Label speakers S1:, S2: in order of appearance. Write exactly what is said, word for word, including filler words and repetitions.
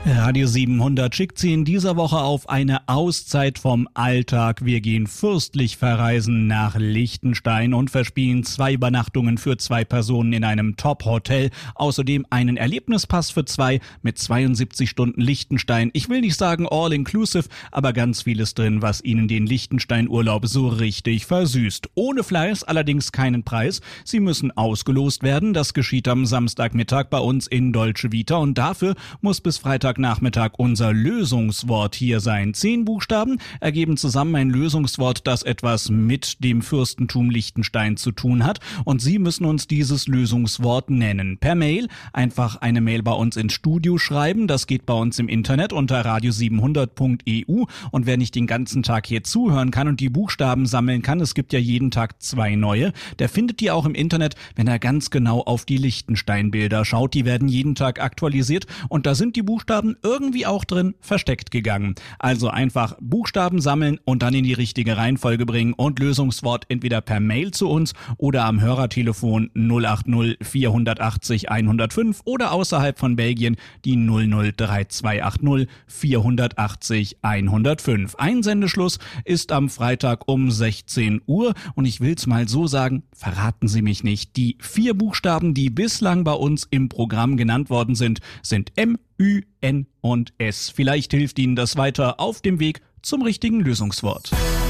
S1: Radio siebenhundert schickt Sie in dieser Woche auf eine Auszeit vom Alltag. Wir gehen fürstlich verreisen nach Liechtenstein und verspielen zwei Übernachtungen für zwei Personen in einem Top-Hotel. Außerdem einen Erlebnispass für zwei mit zweiundsiebzig Stunden Liechtenstein. Ich will nicht sagen all-inclusive, aber ganz vieles drin, was Ihnen den Liechtenstein-Urlaub so richtig versüßt. Ohne Fleiß, allerdings keinen Preis. Sie müssen ausgelost werden. Das geschieht am Samstagmittag bei uns in Dolce Vita und dafür muss bis Freitag Nachmittag unser Lösungswort hier sein. Zehn Buchstaben ergeben zusammen ein Lösungswort, das etwas mit dem Fürstentum Liechtenstein zu tun hat und Sie müssen uns dieses Lösungswort nennen. Per Mail einfach eine Mail bei uns ins Studio schreiben. Das geht bei uns im Internet unter radio siebenhundert punkt e u und wer nicht den ganzen Tag hier zuhören kann und die Buchstaben sammeln kann, es gibt ja jeden Tag zwei neue, der findet die auch im Internet, wenn er ganz genau auf die Liechtenstein-Bilder schaut. Die werden jeden Tag aktualisiert und da sind die Buchstaben irgendwie auch drin versteckt gegangen. Also einfach Buchstaben sammeln und dann in die richtige Reihenfolge bringen und Lösungswort entweder per Mail zu uns oder am Hörertelefon null acht null vierhundertachtzig hundertfünf oder außerhalb von Belgien die null null drei zwei acht null vierhundertachtzig hundertfünf. Einsendeschluss ist am Freitag um sechzehn Uhr und ich will's mal so sagen, verraten Sie mich nicht. Die vier Buchstaben, die bislang bei uns im Programm genannt worden sind, sind M, Ü, N und S. Vielleicht hilft Ihnen das weiter auf dem Weg zum richtigen Lösungswort.